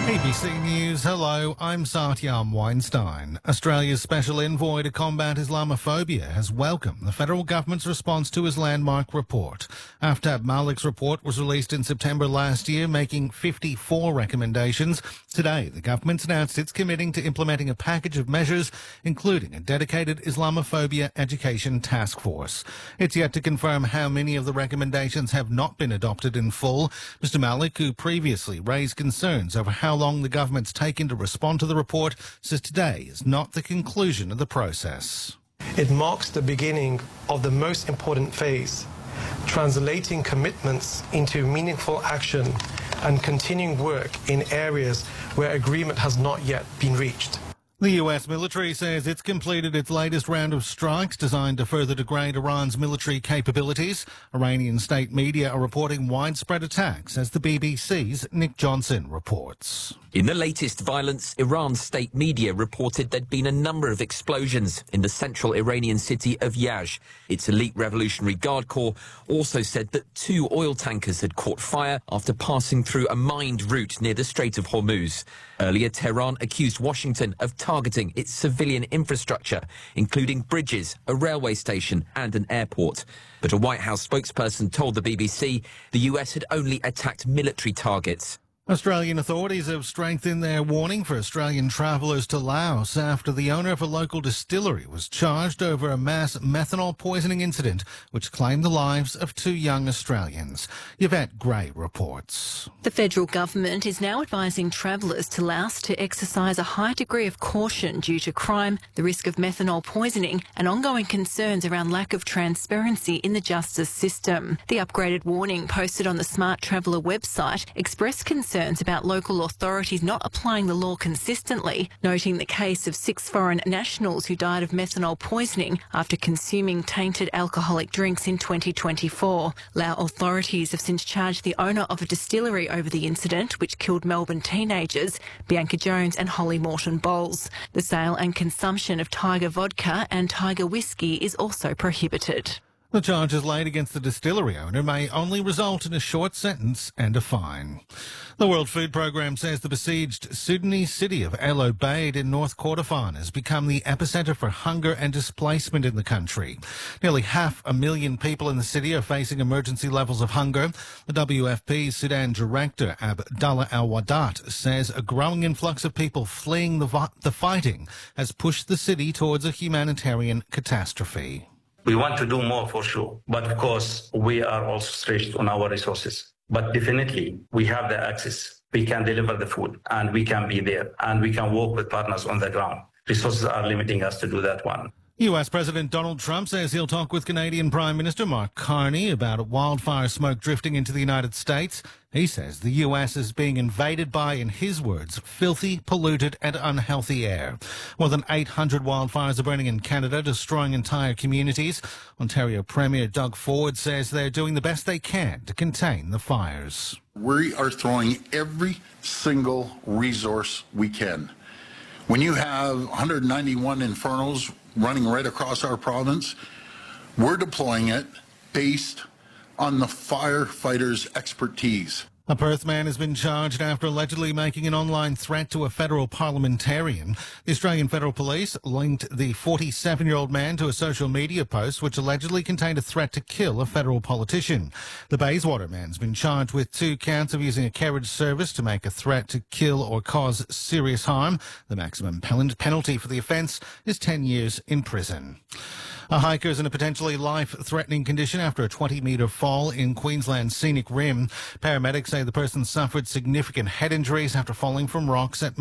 ABC News, hello, I'm Satyam Weinstein. Australia's special envoy to combat Islamophobia has welcomed the federal government's response to his landmark report. Aftab Malik's report was released in September last year, making 54 recommendations. Today, the government's announced it's committing to implementing a package of measures, including a dedicated Islamophobia education task force. It's yet to confirm how many of the recommendations have not been adopted in full. Mr Malik, who previously raised concerns over how long the government's taken to respond to the report, says today is not the conclusion of the process. It marks the beginning of the most important phase, translating commitments into meaningful action and continuing work in areas where agreement has not yet been reached. The US military says it's completed its latest round of strikes designed to further degrade Iran's military capabilities. Iranian state media are reporting widespread attacks, as the BBC's Nick Johnson reports. In the latest violence, Iran's state media reported there'd been a number of explosions in the central Iranian city of Yazd. Its elite Revolutionary Guard Corps also said that 2 oil tankers had caught fire after passing through a mined route near the Strait of Hormuz. Earlier, Tehran accused Washington of targeting its civilian infrastructure, including bridges, a railway station and an airport. But a White House spokesperson told the BBC the US had only attacked military targets. Australian authorities have strengthened their warning for Australian travellers to Laos after the owner of a local distillery was charged over a mass methanol poisoning incident which claimed the lives of 2 young Australians. Yvette Gray reports. The federal government is now advising travellers to Laos to exercise a high degree of caution due to crime, the risk of methanol poisoning and ongoing concerns around lack of transparency in the justice system. The upgraded warning posted on the Smart Traveller website expressed concerns about local authorities not applying the law consistently, noting the case of 6 foreign nationals who died of methanol poisoning after consuming tainted alcoholic drinks in 2024. Lao authorities have since charged the owner of a distillery over the incident, which killed Melbourne teenagers, Bianca Jones and Holly Morton Bowles. The sale and consumption of Tiger vodka and Tiger whiskey is also prohibited. The charges laid against the distillery owner may only result in a short sentence and a fine. The World Food Programme says the besieged Sudanese city of El Obeid in North Kordofan has become the epicentre for hunger and displacement in the country. Nearly 500,000 people in the city are facing emergency levels of hunger. The WFP's Sudan director, Abdallah Al-Wadat, says a growing influx of people fleeing the fighting has pushed the city towards a humanitarian catastrophe. We want to do more for sure, but of course we are also stretched on our resources. But definitely we have the access. We can deliver the food and we can be there and we can work with partners on the ground. Resources are limiting us to do that one. US President Donald Trump says he'll talk with Canadian Prime Minister Mark Carney about wildfire smoke drifting into the United States. He says the US is being invaded by, in his words, filthy, polluted and unhealthy air. More than 800 wildfires are burning in Canada, destroying entire communities. Ontario Premier Doug Ford says they're doing the best they can to contain the fires. We are throwing every single resource we can. When you have 191 infernos running right across our province, we're deploying it based on the firefighters' expertise. A Perth man has been charged after allegedly making an online threat to a federal parliamentarian. The Australian Federal Police linked the 47-year-old man to a social media post which allegedly contained a threat to kill a federal politician. The Bayswater man's been charged with 2 counts of using a carriage service to make a threat to kill or cause serious harm. The maximum penalty for the offence is 10 years in prison. A hiker is in a potentially life-threatening condition after a 20-metre fall in Queensland's Scenic Rim. Paramedics say the person suffered significant head injuries after falling from rocks at